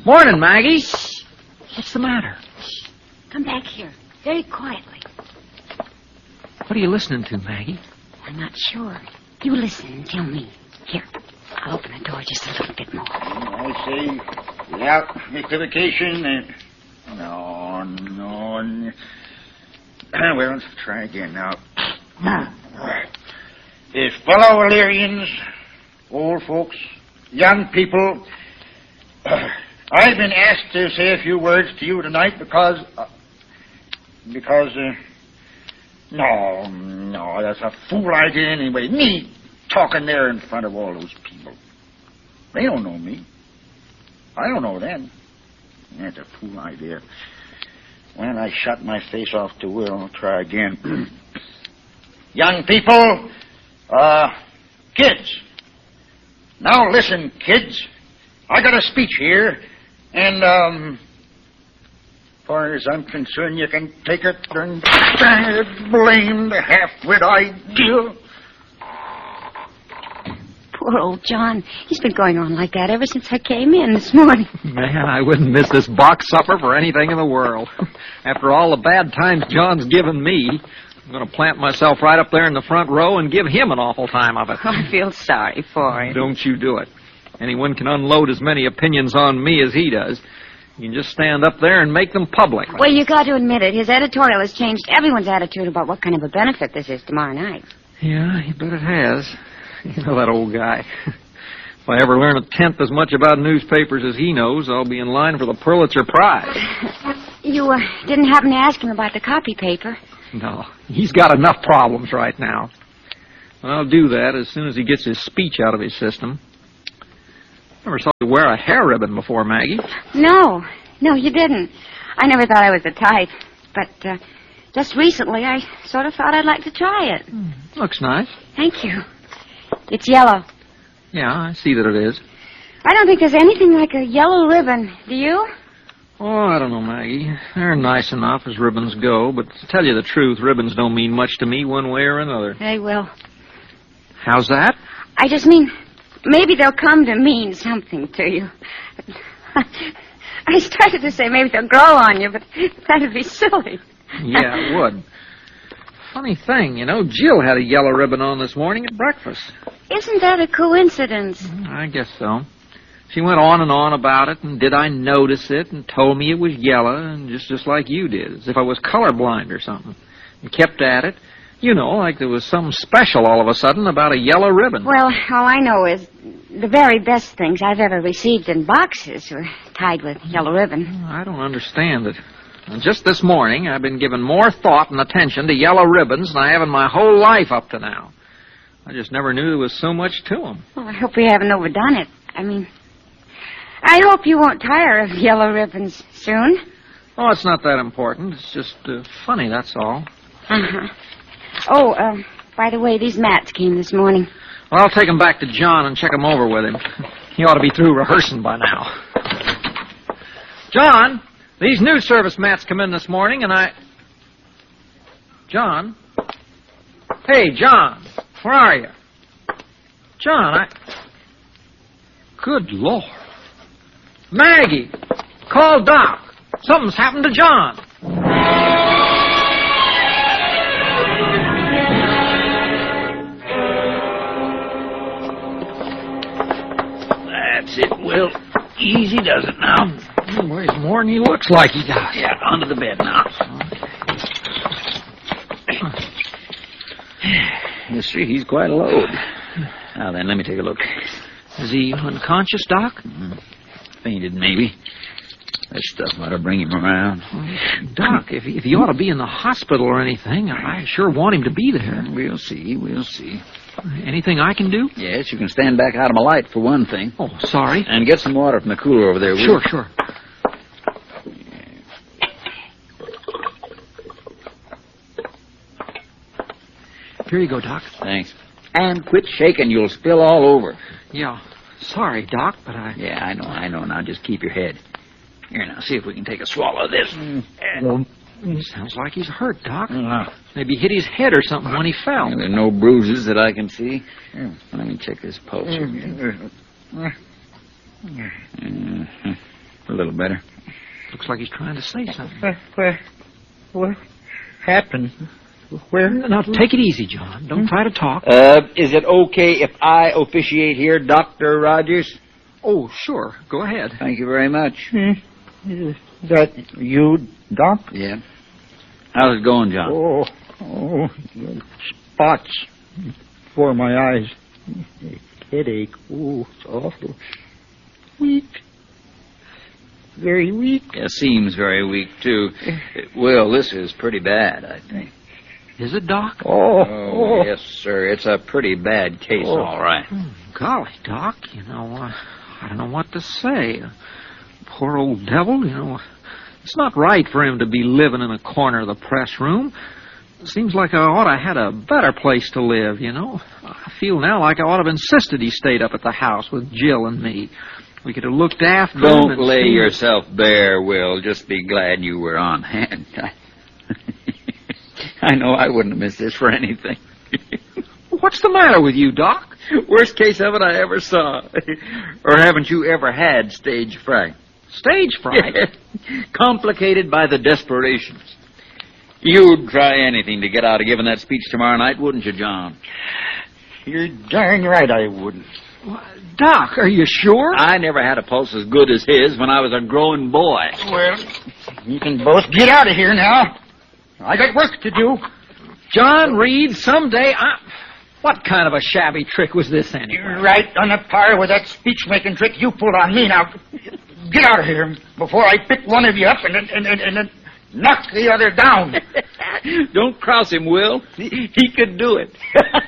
Morning, Maggie. Shh. What's the matter? Shh. Come back here, very quietly. What are you listening to, Maggie? I'm not sure. You listen and tell me. Here, I'll open the door just a little bit more. I say, yeah, equivocation and... No. Well, let's try again now. Fellow Illyrians, old folks, young people, I've been asked to say a few words to you tonight because, no, that's a fool idea anyway. Me talking there in front of all those people. They don't know me. I don't know them. That's a fool idea. Well, I shut my face off to Will. I'll try again. Young people, kids. Now listen, kids. I got a speech here, and, as far as I'm concerned, you can take it and blame the half-wit idea. Poor old John. He's been going on like that ever since I came in this morning. Man, I wouldn't miss this box supper for anything in the world. After all the bad times John's given me, I'm going to plant myself right up there in the front row and give him an awful time of it. I feel sorry for him. Don't you do it. Anyone can unload as many opinions on me as he does. You can just stand up there and make them public. Well, you got to admit it. His editorial has changed everyone's attitude about what kind of a benefit this is tomorrow night. Yeah, you bet it has. You know that old guy. If I ever learn a tenth as much about newspapers as he knows, I'll be in line for the Pulitzer Prize. You didn't happen to ask him about the copy paper? No, he's got enough problems right now. And I'll do that as soon as he gets his speech out of his system. Never saw you wear a hair ribbon before, Maggie. No, you didn't. I never thought I was the type. But just recently, I sort of thought I'd like to try it. Looks nice. Thank you. It's yellow. Yeah, I see that it is. I don't think there's anything like a yellow ribbon. Do you? Oh, I don't know, Maggie. They're nice enough as ribbons go, but to tell you the truth, ribbons don't mean much to me one way or another. They will. How's that? I just mean, maybe they'll come to mean something to you. I started to say maybe they'll grow on you, but that'd be silly. Yeah, it would. Funny thing, you know, Jill had a yellow ribbon on this morning at breakfast. Isn't that a coincidence? I guess so. She went on and on about it, and did I notice it, and told me it was yellow, and just like you did, as if I was colorblind or something. And kept at it. You know, like there was something special all of a sudden about a yellow ribbon. Well, all I know is the very best things I've ever received in boxes were tied with yellow ribbon. I don't understand it. And just this morning, I've been giving more thought and attention to yellow ribbons than I have in my whole life up to now. I just never knew there was so much to them. Well, I hope we haven't overdone it. I hope you won't tire of yellow ribbons soon. Oh, it's not that important. It's just funny, that's all. Uh-huh. Oh, by the way, these mats came this morning. Well, I'll take them back to John and check them over with him. He ought to be through rehearsing by now. John, these news service mats come in this morning, and John? Hey, John, where are you? John, Good Lord. Maggie, call Doc. Something's happened to John. That's it, Will. Easy does it now. He weighs more than he looks like he does. Yeah, onto the bed now. You see, he's quite a load. Now then, let me take a look. Is he unconscious, Doc? Fainted, maybe. That stuff ought to bring him around. Doc, if he ought to be in the hospital or anything, I sure want him to be there. We'll see. Anything I can do? Yes, you can stand back out of my light for one thing. Oh, sorry. And get some water from the cooler over there, will you? Sure. Here you go, Doc. Thanks. And quit shaking. You'll spill all over. Yeah. Sorry, Doc, but Yeah, I know. Now just keep your head. Here, now, see if we can take a swallow of this. Sounds like he's hurt, Doc. Maybe hit his head or something when he fell. There are no bruises that I can see. Let me check his pulse. little better. Looks like he's trying to say something. What happened? Where? Now, take it easy, John. Don't try to talk. Is it okay if I officiate here, Dr. Rogers? Oh, sure. Go ahead. Thank you very much. Is that you, Doc? Yeah. How's it going, John? Oh, spots for my eyes. Headache. Oh, it's awful. Weak. Very weak. Yeah, seems very weak, too. Well, this is pretty bad, I think. Is it, Doc? Oh. Yes, sir. It's a pretty bad case, all right. Golly, Doc, I don't know what to say. Poor old devil, It's not right for him to be living in a corner of the press room. Seems like I ought to had a better place to live, I feel now like I ought to have insisted he stayed up at the house with Jill and me. We could have looked after him. Don't lay yourself bare, Will. Just be glad you were on hand. I know I wouldn't have missed this for anything. What's the matter with you, Doc? Worst case of it I ever saw. Or haven't you ever had stage fright? Stage fright? Complicated by the desperations. You'd try anything to get out of giving that speech tomorrow night, wouldn't you, John? You're darn right I wouldn't. Doc, are you sure? I never had a pulse as good as his when I was a growing boy. Well, you can both get out of here now. I got work to do. John Reed, someday What kind of a shabby trick was this, anyway? You're right on the par with that speech-making trick you pulled on me. Now, get out of here before I pick one of you up and then knock the other down. Don't cross him, Will. He could do it.